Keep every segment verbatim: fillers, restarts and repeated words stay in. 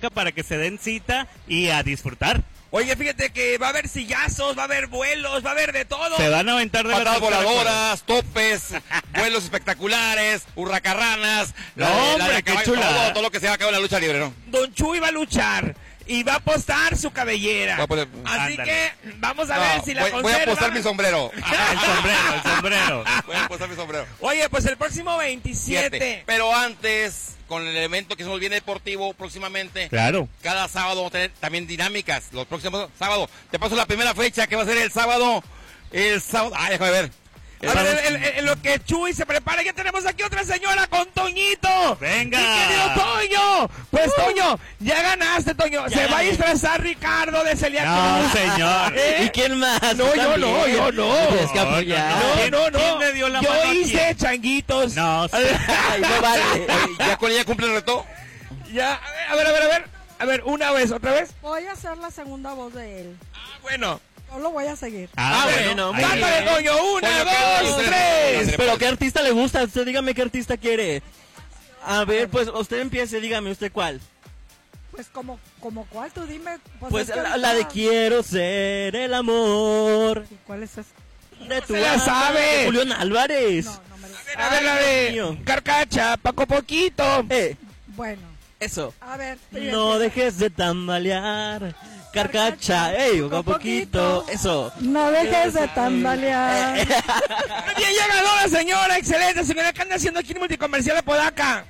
Apodaca para que se den cita y a disfrutar. Oye, fíjate que va a haber sillazos, va a haber vuelos, va a haber de todo. Se van a aventar de patadas las voladoras, topes, vuelos espectaculares, hurracarranas, no, la, hombre, la de qué caballo, chulada. todo, todo lo que se va a cabo en la lucha libre, ¿no? Don Chuy va a luchar y va a apostar su cabellera. Va a poner- Así Ándale. que vamos a No, ver si la voy, voy conserva. a apostar mi sombrero. El sombrero, el sombrero. Voy a apostar mi sombrero. Oye, pues el próximo veintisiete. Siete. Pero antes, con el evento que se nos viene deportivo próximamente, Claro. cada sábado vamos a tener también dinámicas. Los próximos sábados. Te paso la primera fecha que va a ser el sábado. El sábado. Ah, déjame ver. A ver, en, en- en lo que Chuy se prepara, ya tenemos aquí otra señora con Toñito. Venga. Mi querido Toño. Pues Toño, ya ganaste, Toño. Ya se va a gané. disfrazar Ricardo de Celia No, Cruz. señor. ¿Eh? ¿Y quién más? No, Tú yo no, también. yo no. Me tienes que apoyar. No, ¿Quién- no, no. quién le dio la Yo mano a hice quién? changuitos. No, sí. Ay, no vale. Oye, ¿ya con ella cumple el reto? Ya, a ver, a ver, a ver. A ver, una vez, otra vez. Voy a ser la segunda voz de él. Ah, bueno. Yo lo voy a seguir. Ah, Ah, bueno. bueno, muy ahí Cántale, está. Toño. Una, Toño, ¿qué? dos, Usted- tres. usted- Pero ¿qué artista le gusta? Usted dígame qué artista quiere. A ver, pues usted empiece, dígame usted cuál. Pues como, como cuál, tú dime. Pues, Pues es que la, ahorita- la de quiero ser el amor ¿Y cuál es esa? de tu se la alma, sabe. de Julián Álvarez. No, no me la... A ver, la de Mío. Carcacha, Paco Poquito. Eh, Bueno, eso. a ver. No dejes de tambalear. Carcacha, ey, poco a poquito. Eso. No dejes de tambalear. Muy bien, ya ganó la señora. Excelente, señora. ¿Qué anda haciendo aquí en Multicomercial Apodaca?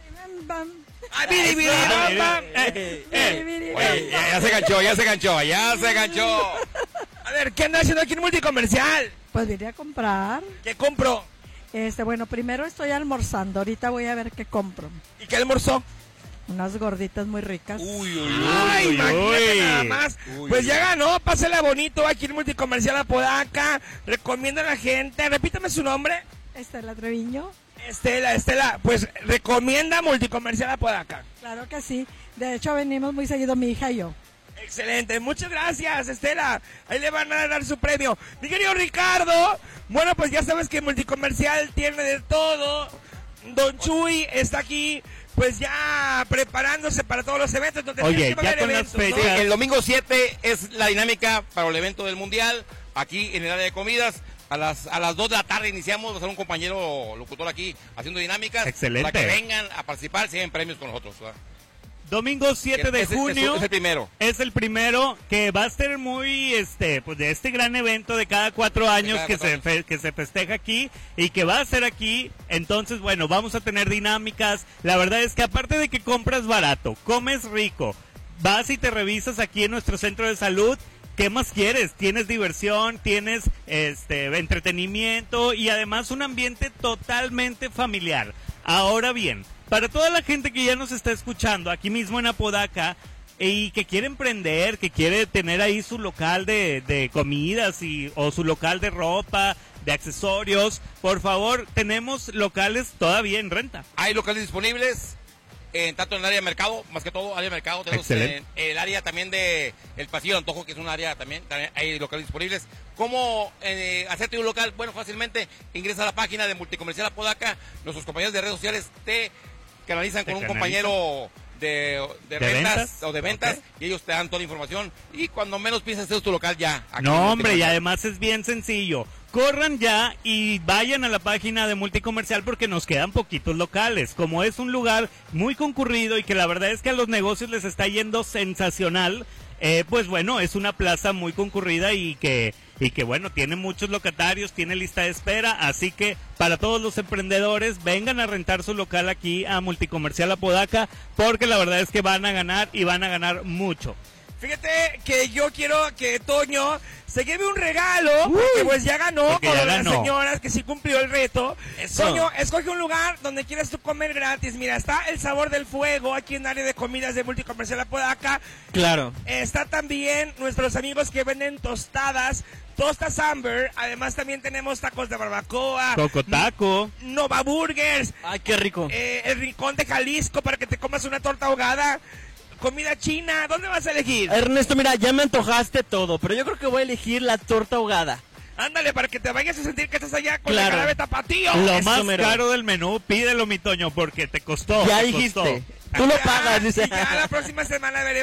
Ay, biri, biri, bam, bam. Eh, eh. Oye, ya, ya se ganchó, ya se ganchó, ya se ganchó. A ver, ¿qué anda haciendo aquí en Multicomercial? Pues vine a comprar. ¿Qué compró? Este, bueno, primero estoy almorzando. Ahorita voy a ver qué compro. ¿Y qué almorzó? Unas gorditas muy ricas. Uy, uy, Ay, uy, imagínate uy. nada más. Uy, Pues uy. ya ganó, pásela bonito aquí en Multicomercial Apodaca. Recomienda a la gente. Repítame su nombre. Estela Treviño. Estela, Estela. Pues recomienda Multicomercial Apodaca. Claro que sí. De hecho, venimos muy seguido mi hija y yo. Excelente, muchas gracias, Estela. Ahí le van a dar su premio. Mi querido Ricardo, bueno, pues ya sabes que Multicomercial tiene de todo. Don Chuy está aquí, pues ya preparándose para todos los eventos. Donde Oye, siempre va a ya haber con las eventos, ¿no? Sí, fechas. el domingo siete es la dinámica para el evento del Mundial, aquí en el área de comidas. A las, a las dos de la tarde iniciamos, va a ser un compañero locutor aquí haciendo dinámicas. Excelente. Para que vengan a participar, si hay premios con nosotros. ¿verdad? Domingo siete de Es- es- junio. Es, el primero. Es el primero que va a ser muy, este, pues de este gran evento de cada cuatro años cada que cuatro se fe- que se festeja aquí y que va a ser aquí. Entonces, bueno, vamos a tener dinámicas. La verdad es que aparte de que compras barato, comes rico, vas y te revisas aquí en nuestro centro de salud. ¿Qué más quieres? Tienes diversión, tienes este entretenimiento y además un ambiente totalmente familiar. Ahora bien, para toda la gente que ya nos está escuchando aquí mismo en Apodaca y que quiere emprender, que quiere tener ahí su local de, de comidas y, o su local de ropa, de accesorios, por favor, tenemos locales todavía en renta. Hay locales disponibles, en tanto en el área de mercado, más que todo, área de mercado. Tenemos Excelente. en el área también de el Pasillo de Antojo, que es un área también, también hay locales disponibles. ¿Cómo eh, hacerte un local? Bueno, fácilmente ingresa a la página de Multicomercial Apodaca. Nuestros compañeros de redes sociales te canalizan Te con un canalizan. compañero de, de, ¿De rentas, ventas? o de ventas, Ok. y ellos te dan toda la información. Y cuando menos piensas hacer tu local ya. aquí en No, hombre, y Multicomercial. además es bien sencillo. Corran ya y vayan a la página de Multicomercial porque nos quedan poquitos locales. Como es un lugar muy concurrido y que la verdad es que a los negocios les está yendo sensacional, eh, pues bueno, es una plaza muy concurrida y que, y que bueno, tiene muchos locatarios, tiene lista de espera. Así que para todos los emprendedores, vengan a rentar su local aquí a Multicomercial Apodaca porque la verdad es que van a ganar y van a ganar mucho. Fíjate que yo quiero que Toño se lleve un regalo, porque pues ya ganó Porque con ya las ganó. señoras que sí cumplió el reto. Eso. Toño, escoge un lugar donde quieras tú comer gratis. Mira, está el Sabor del Fuego aquí en el área de comidas de Multicomercial Apodaca. Claro. Está también nuestros amigos que venden tostadas, Tostas Amber. Además también tenemos tacos de barbacoa, Cocotaco. Nova Burgers, Ay, qué rico. eh, el Rincón de Jalisco para que te comas una torta ahogada, comida china. ¿Dónde vas a elegir? Ernesto, mira, ya me antojaste todo, pero yo creo que voy a elegir la torta ahogada. Ándale, para que te vayas a sentir que estás allá con Claro. el jarabe tapatío. Lo Eso más mero. caro del menú, pídelo, mi Toño, porque te costó. Ya te dijiste. costó. Tú lo Ya, pagas, dice. y ya la próxima semana veremos